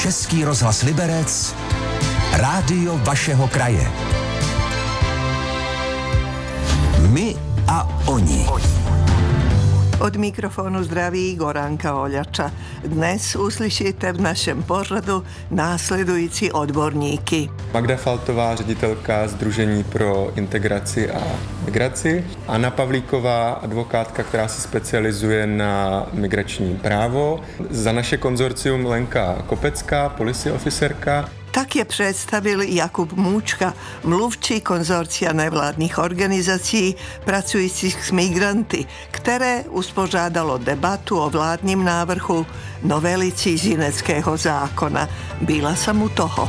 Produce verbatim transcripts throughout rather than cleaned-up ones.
Český rozhlas Liberec, rádio vašeho kraje. My a oni. Od mikrofonu zdraví Goranka Oljača. Dnes uslyšíte v našem pořadu následující odborníky. Magda Faltová, ředitelka Sdružení pro integraci a migraci. Anna Pavlíková, advokátka, která se specializuje na migrační právo. Za naše konzorcium Lenka Kopecká, policy officerka. Tak je představil Jakub Můčka, mluvčí konzorcia nevládních organizací pracujících s migranty, které uspořádalo debatu o vládním návrhu novely cizineckého zákona. Byla jsem u toho.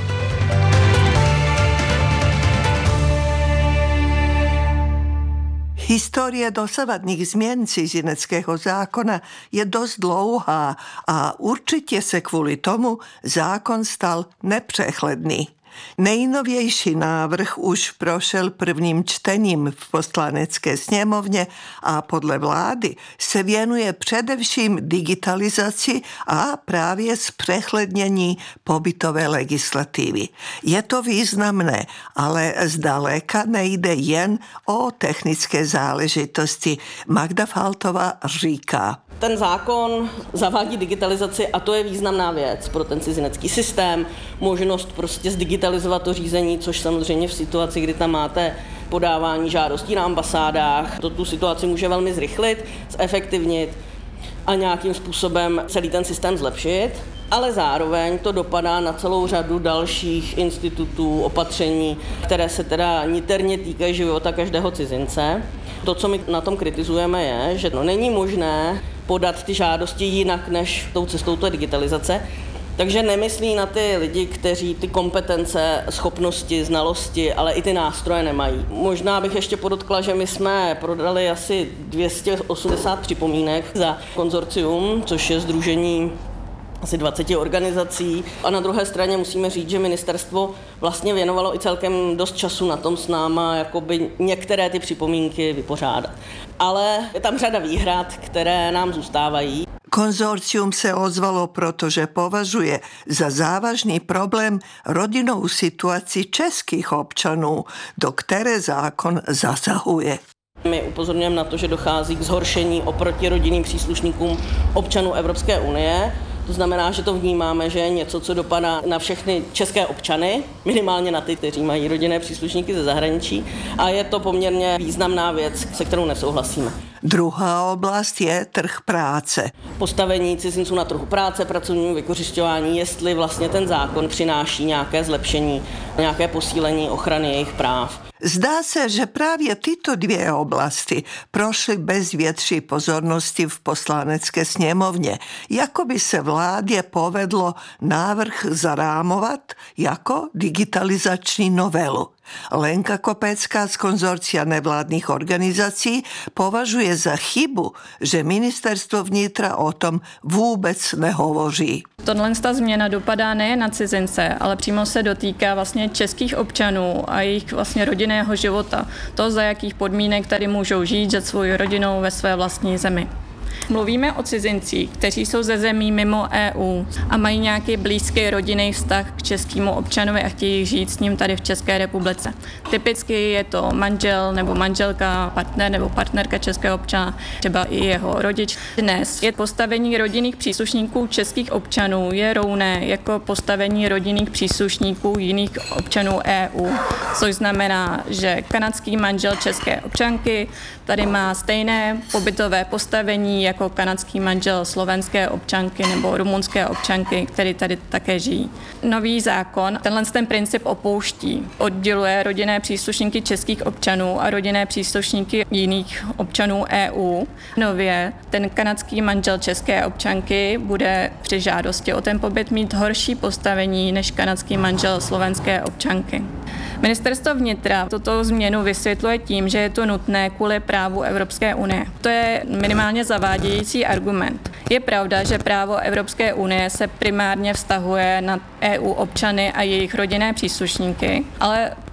Historie dosavadných změn cizineckého zákona je dost dlouhá a určitě se kvůli tomu zákon stal nepřehledný. Nejnovější návrh už prošel prvním čtením v poslanecké sněmovně a podle vlády se věnuje především digitalizaci a právě zpřehlednění pobytové legislativy. Je to významné, ale zdaleka nejde jen o technické záležitosti. Magda Faltová říká: Ten zákon zavádí digitalizaci a to je významná věc pro ten cizinecký systém, možnost prostě zdigitalizovat to řízení, což samozřejmě v situaci, kdy tam máte podávání žádostí na ambasádách, to tu situaci může velmi zrychlit, zefektivnit a nějakým způsobem celý ten systém zlepšit, ale zároveň to dopadá na celou řadu dalších institutů, opatření, které se teda niterně týkají života každého cizince. To, co my na tom kritizujeme, je, že no, není možné podat ty žádosti jinak než tou cestou té digitalizace. Takže nemyslí na ty lidi, kteří ty kompetence, schopnosti, znalosti, ale i ty nástroje nemají. Možná bych ještě podotkla, že my jsme prodali asi dvě stě osmdesát připomínek za konzorcium, což je sdružení asi dvacet organizací. A na druhé straně musíme říct, že ministerstvo vlastně věnovalo i celkem dost času na tom s náma jakoby některé ty připomínky vypořádat. Ale je tam řada výhrad, které nám zůstávají. Konzorcium se ozvalo, protože považuje za závažný problém rodinnou situaci českých občanů, do které zákon zasahuje. My upozorňujeme na to, že dochází k zhoršení oproti rodinným příslušníkům občanů Evropské unie. To znamená, že to vnímáme, že je něco, co dopadá na všechny české občany, minimálně na ty, kteří mají rodinné příslušníky ze zahraničí. A je to poměrně významná věc, se kterou nesouhlasíme. Druhá oblast je trh práce. Postavení cizinců na trhu práce, pracovnímu vykořisťování, jestli vlastně ten zákon přináší nějaké zlepšení, nějaké posílení ochrany jejich práv. Zdá se, že právě tyto dvě oblasti prošly bez větší pozornosti v poslanecké sněmovně, jako by se vládě povedlo návrh zarámovat jako digitalizační novelu. Lenka Kopecká z konzorcia nevládních organizací považuje za chybu, že ministerstvo vnitra o tom vůbec nehovoří. Tohle ta změna dopadá nejen na cizince, ale přímo se dotýká vlastně českých občanů a jejich vlastně rodinného života. To, za jakých podmínek tady můžou žít se svou rodinou ve své vlastní zemi. Mluvíme o cizincích, kteří jsou ze zemí mimo E U a mají nějaký blízký rodinný vztah k českému občanovi a chtějí žít s ním tady v České republice. Typicky je to manžel nebo manželka, partner nebo partnerka českého občana, třeba i jeho rodič. Dnes je postavení rodinných příslušníků českých občanů je rovné jako postavení rodinných příslušníků jiných občanů E U, což znamená, že kanadský manžel české občanky tady má stejné pobytové postavení jako kanadský manžel slovenské občanky nebo rumunské občanky, který tady také žijí. Nový zákon tenhle ten princip opouští. Odděluje rodinné příslušníky českých občanů a rodinné příslušníky jiných občanů E U. Nově ten kanadský manžel české občanky bude při žádosti o ten pobyt mít horší postavení než kanadský manžel slovenské občanky. Ministerstvo vnitra tuto změnu vysvětluje tím, že je to nutné kvůli právu Evropské unie. To je minimálně zavádějící argument. Je pravda, že právo Evropské unie se primárně vztahuje na E U občany a jejich rodinné příslušníky, ale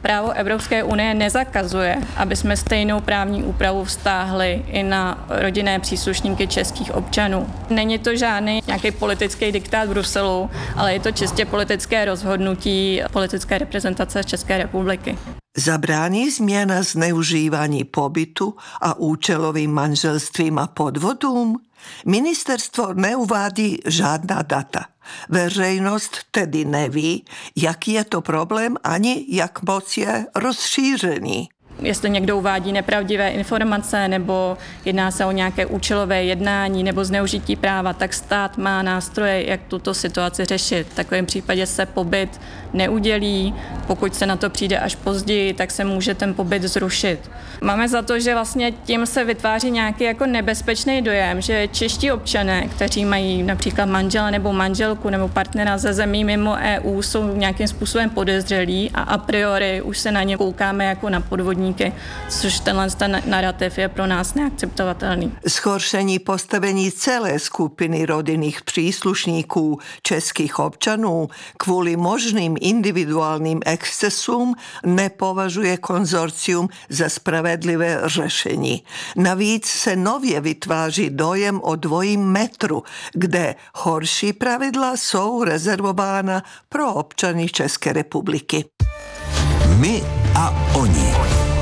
Právo Evropské unie nezakazuje, aby jsme stejnou právní úpravu vztáhli i na rodinné příslušníky českých občanů. Není to žádný nějaký politický diktát Bruselu, ale je to čistě politické rozhodnutí politické reprezentace České republiky. Zabrání změna zneužívání pobytu a účelovým manželstvím a podvodům? Ministerstvo neuvádí žádná data. Veřejnost tedy neví, jaký je to problém ani jak moc je rozšířený. Jestli někdo uvádí nepravdivé informace nebo jedná se o nějaké účelové jednání nebo zneužití práva, tak stát má nástroje, jak tuto situaci řešit. V takovém případě se pobyt neudělí, pokud se na to přijde až později, tak se může ten pobyt zrušit. Máme za to, že vlastně tím se vytváří nějaký jako nebezpečný dojem, že čeští občané, kteří mají například manžela nebo manželku nebo partnera ze zemí mimo E U, jsou nějakým způsobem podezřelí a a priori už se na ně koukáme jako na podvodníky, což tenhle ten narrativ je pro nás neakceptovatelný. Zhoršení postavení celé skupiny rodinných příslušníků českých občanů kvůli možným individuálním excesům nepovažuje konzorcium za spravedlivé řešení. Navíc se nově vytváří dojem o dvojím metru, kde horší pravidla jsou rezervována pro občany České republiky. My a oni.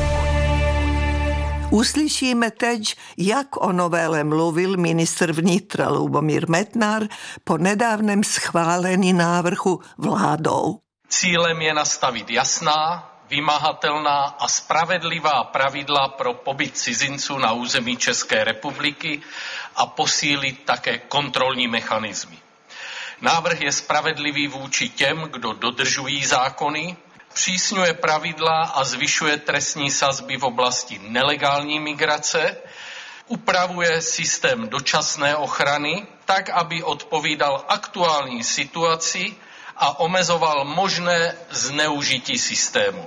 Uslyšíme teď, jak o novele mluvil ministr vnitra Lubomír Metnar po nedávném schválení návrhu vládou. Cílem je nastavit jasná, vymahatelná a spravedlivá pravidla pro pobyt cizinců na území České republiky a posílit také kontrolní mechanismy. Návrh je spravedlivý vůči těm, kdo dodržují zákony, přísňuje pravidla a zvyšuje trestní sazby v oblasti nelegální migrace, upravuje systém dočasné ochrany tak, aby odpovídal aktuální situaci a omezoval možné zneužití systému.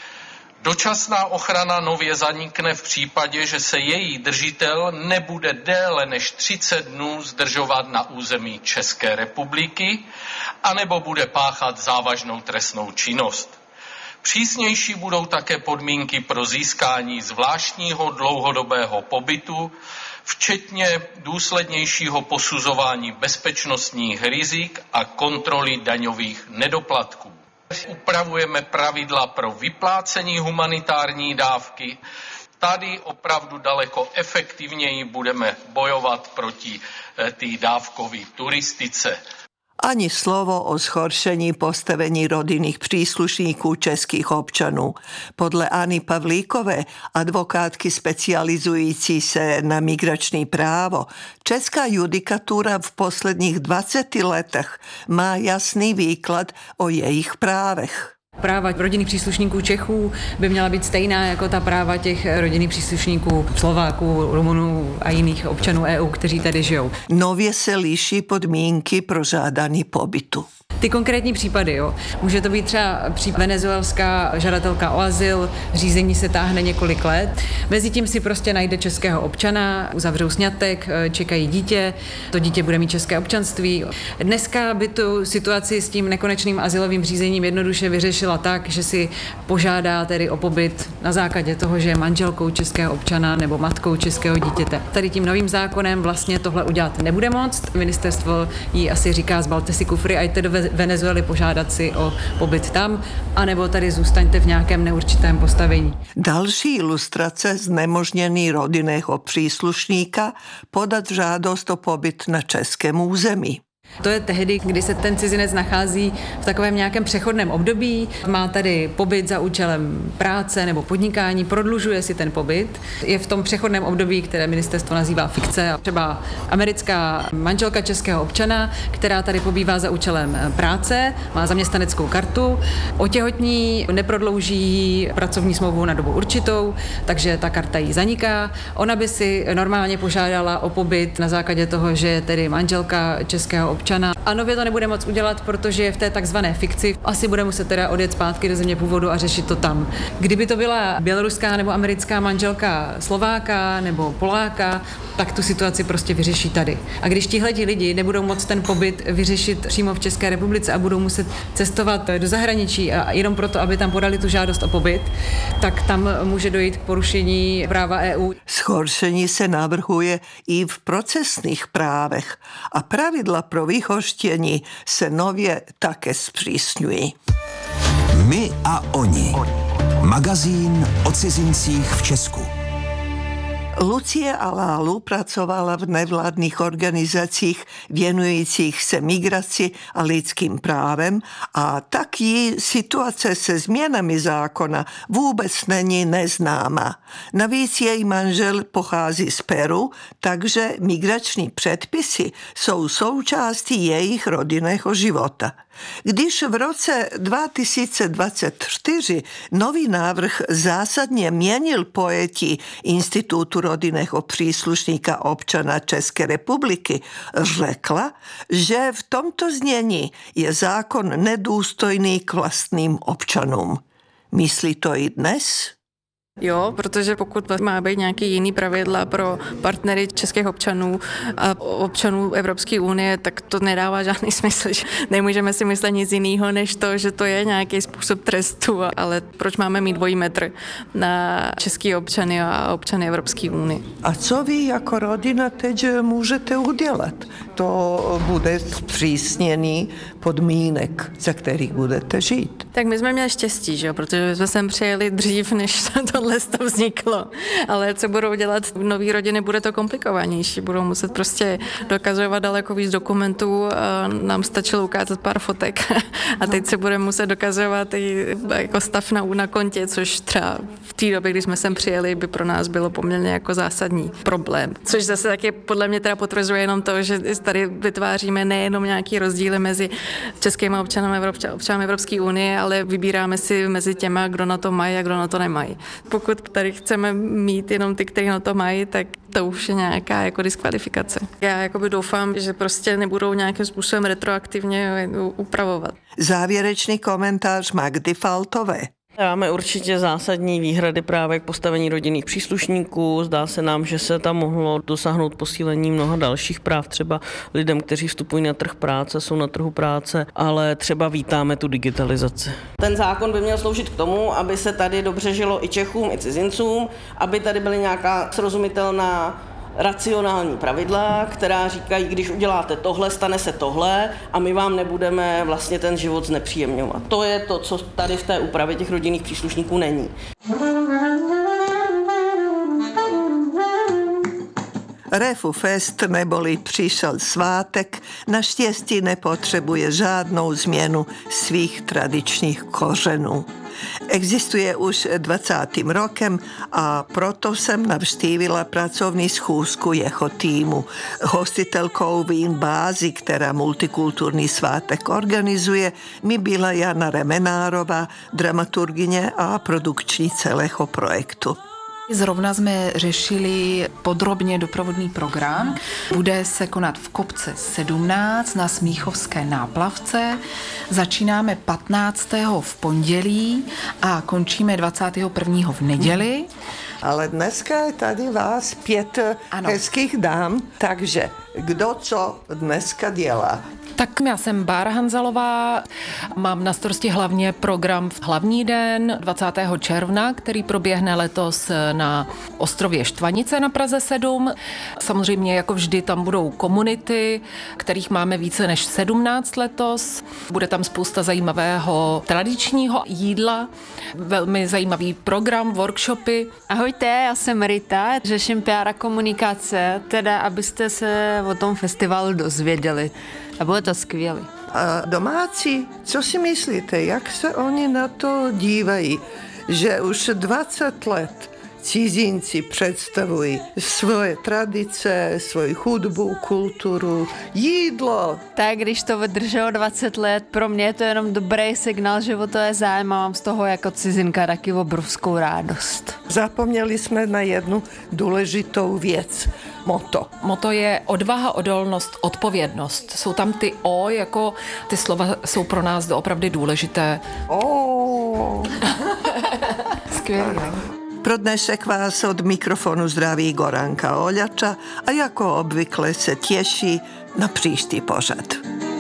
Dočasná ochrana nově zanikne v případě, že se její držitel nebude déle než třicet dnů zdržovat na území České republiky anebo bude páchat závažnou trestnou činnost. Přísnější budou také podmínky pro získání zvláštního dlouhodobého pobytu, včetně důslednějšího posuzování bezpečnostních rizik a kontroly daňových nedoplatků. Upravujeme pravidla pro vyplácení humanitární dávky. Tady opravdu daleko efektivněji budeme bojovat proti té dávkové turistice. Ani slovo o zhoršení postavení rodinných příslušníků českých občanů. Podle Anny Pavlíkové, advokátky specializující se na migrační právo, česká judikatura v posledních dvaceti letech má jasný výklad o jejich právech. Práva rodinných příslušníků Čechů by měla být stejná jako ta práva těch rodinných příslušníků Slováků, Rumunů a jiných občanů E U, kteří tady žijou. Nově se liší podmínky pro žádání pobytu. Ty konkrétní případy, jo. Může to být třeba případ venezuelská žadatelka o azyl, řízení se táhne několik let. Mezitím si prostě najde českého občana, uzavřou sňatek, čekají dítě, to dítě bude mít české občanství. Dneska by tu situaci s tím nekonečným azylovým řízením jednoduše vyřešila tak, že si požádá tedy o pobyt na základě toho, že je manželkou českého občana nebo matkou českého dítěte. Tady tím novým zákonem vlastně tohle udělat nebude moct. Ministerstvo jí asi říká, zbalte si kufry a jděte do Venezuely požádat si o pobyt tam, anebo tady zůstaňte v nějakém neurčitém postavení. Další ilustrace znemožnění rodinného příslušníka podat žádost o pobyt na českém území. To je tehdy, kdy se ten cizinec nachází v takovém nějakém přechodném období, má tady pobyt za účelem práce nebo podnikání, prodlužuje si ten pobyt, je v tom přechodném období, které ministerstvo nazývá fikce. Třeba americká manželka českého občana, která tady pobývá za účelem práce, má zaměstnaneckou kartu, otěhotní, neprodlouží pracovní smlouvu na dobu určitou, takže ta karta jí zaniká. Ona by si normálně požádala o pobyt na základě toho, že je tedy manželka českého občana. A nově to nebude moc udělat, protože je v té takzvané fikci. Asi bude muset teda odjet zpátky do země původu a řešit to tam. Kdyby to byla běloruská nebo americká manželka Slováka nebo Poláka, tak tu situaci prostě vyřeší tady. A když tihleti lidi nebudou moct ten pobyt vyřešit přímo v České republice a budou muset cestovat do zahraničí a jenom proto, aby tam podali tu žádost o pobyt, tak tam může dojít k porušení práva E U. Zhoršení se navrhuje i v procesných právech a pravidla pro vyhoštění se nově také zpřísňují. My a oni. Magazín o cizincích v Česku. Lucie Alálu pracovala v nevládnych organizáciích věnujících se migraci a lidským právem a tak jí situace se změnami zákona vůbec není neznáma. Navíc její manžel pochází z Peru, takže migrační předpisy jsou součástí jejich rodinného života. Když v roce dva tisíce dvacet čtyři nový návrh zásadně měnil pojetí Institutu rodinného příslušníka občana České republiky, řekla, že v tomto znění je zákon nedůstojný k vlastním občanům. Myslí to i dnes? Jo, protože pokud má být nějaký jiný pravidla pro partnery českých občanů a občanů Evropské unie, tak to nedává žádný smysl. Nemůžeme si myslet nic jiného, než to, že to je nějaký způsob trestu, ale proč máme mít dvojí metr na český občany a občany Evropské unie? A co vy jako rodina teď můžete udělat? To bude zpřísněný podmínek, za kterých budete žít. Tak my jsme měli štěstí, že jo, protože jsme sem přijeli dřív, než tohle to vzniklo. Ale co budou dělat nový rodiny, bude to komplikovanější. Budou muset prostě dokazovat daleko víc dokumentů. Nám stačilo ukázat pár fotek. A teď se bude muset dokazovat i jako stav na, na kontě, což třeba v té době, kdy jsme sem přijeli, by pro nás bylo poměrně jako zásadní problém. Což zase taky podle mě teda potvrzuje jenom to, že tady vytváříme nejenom nějaký rozdíly mezi českými občany a občany Evropské unie, ale vybíráme si mezi těma, kdo na to mají a kdo na to nemají. Pokud tady chceme mít jenom ty, kteří na to mají, tak to už je nějaká jako diskvalifikace. Já jakoby doufám, že prostě nebudou nějakým způsobem retroaktivně upravovat. Závěrečný komentář Magdy Faltové. Máme určitě zásadní výhrady právě k postavení rodinných příslušníků. Zdá se nám, že se tam mohlo dosáhnout posílení mnoha dalších práv, třeba lidem, kteří vstupují na trh práce, jsou na trhu práce, ale třeba vítáme tu digitalizaci. Ten zákon by měl sloužit k tomu, aby se tady dobře žilo i Čechům, i cizincům, aby tady byly nějaká srozumitelná racionální pravidla, která říkají, když uděláte tohle, stane se tohle a my vám nebudeme vlastně ten život znepříjemňovat. To je to, co tady v té úpravě těch rodinných příslušníků není. Refu Fest neboli přišel svátek, naštěstí nepotřebuje žádnou změnu svých tradičních kořenů. Existuje už dvacátým rokem a proto jsem navštívila pracovní schůzku jeho týmu. Hostitelkou Wien Bázy, která multikulturní svátek organizuje, mi byla Jana Remenárová, dramaturgyně a produkční celého projektu. Zrovna jsme řešili podrobně doprovodný program. Bude se konat v Kopce sedmnáct na Smíchovské náplavce. Začínáme patnáctého v pondělí a končíme dvacátého prvního v neděli. Ale dneska je tady vás pět ano. hezkých dám, takže kdo co dneska dělá? Tak já jsem Bára Hanzalová, mám na starosti hlavně program v Hlavní den dvacátého června, který proběhne letos na ostrově Štvanice na Praze sedm. Samozřejmě jako vždy tam budou komunity, kterých máme více než sedmnáct letos. Bude tam spousta zajímavého tradičního jídla, velmi zajímavý program, workshopy. Ahojte, já jsem Rita, řeším P R a komunikace, teda abyste se o tom festivalu dozvěděli. A bude to skvělé. A domácí, co si myslíte, jak se oni na to dívají, že už dvacet let cizinci představují svoje tradice, svoji hudbu, kulturu, jídlo. Tak když to vydrželo dvacet let, pro mě je to jenom dobrý signál, že o to je zájem a mám z toho jako cizinka taky obrovskou radost. Zapomněli jsme na jednu důležitou věc. moto? Moto je odvaha, odolnost, odpovědnost. Jsou tam ty O, jako ty slova jsou pro nás doopravdy důležité. O. Skvělé. Pro dnešek vás od mikrofonu zdraví Goranka Oljača, a jako obvykle se tješi na příští pořad.